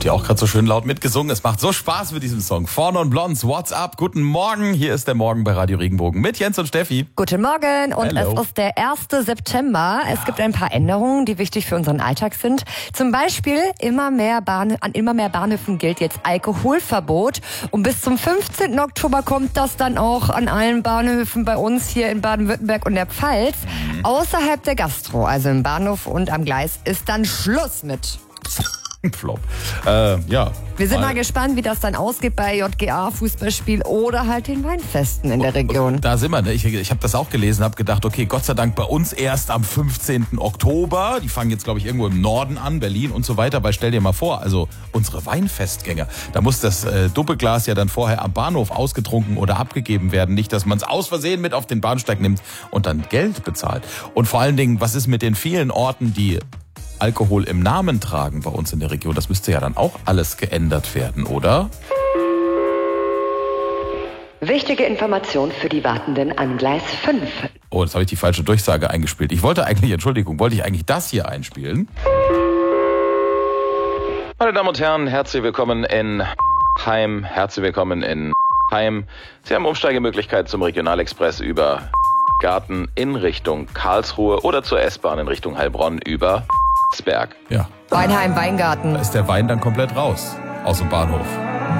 ihr auch gerade so schön laut mitgesungen. Es macht so Spaß mit diesem Song. Four Non Blondes, What's Up? Guten Morgen. Hier ist der Morgen bei Radio Regenbogen mit Jens und Steffi. Guten Morgen und Hello. Es ist der 1. September. Es gibt ein paar Änderungen, die wichtig für unseren Alltag sind. Zum Beispiel an immer mehr Bahnhöfen gilt jetzt Alkoholverbot. Und bis zum 15. Oktober kommt das dann auch an allen Bahnhöfen bei uns hier in Baden-Württemberg und der Pfalz. Außerhalb der Gastro, also im Bahnhof und am Gleis, ist dann Schluss mit. Flop. Ja. Wir sind mal gespannt, wie das dann ausgeht bei JGA, Fußballspiel oder halt den Weinfesten in der Region. Da sind wir, ne? Ich habe das auch gelesen, habe gedacht, okay, Gott sei Dank bei uns erst am 15. Oktober. Die fangen jetzt, glaube ich, irgendwo im Norden an, Berlin und so weiter. Weil stell dir mal vor, also unsere Weinfestgänger, da muss das Doppelglas ja dann vorher am Bahnhof ausgetrunken oder abgegeben werden. Nicht, dass man es aus Versehen mit auf den Bahnsteig nimmt und dann Geld bezahlt. Und vor allen Dingen, was ist mit den vielen Orten, die Alkohol im Namen tragen bei uns in der Region? Das müsste ja dann auch alles geändert werden, oder? Wichtige Information für die Wartenden an Gleis 5. Oh, jetzt habe ich die falsche Durchsage eingespielt. Wollte ich eigentlich das hier einspielen? Meine Damen und Herren, herzlich willkommen in Heim. Herzlich willkommen in Heim. Sie haben Umsteigemöglichkeit zum Regionalexpress über Garten in Richtung Karlsruhe oder zur S-Bahn in Richtung Heilbronn über Berg. Ja. Weinheim, Weingarten. Da ist der Wein dann komplett raus aus dem Bahnhof.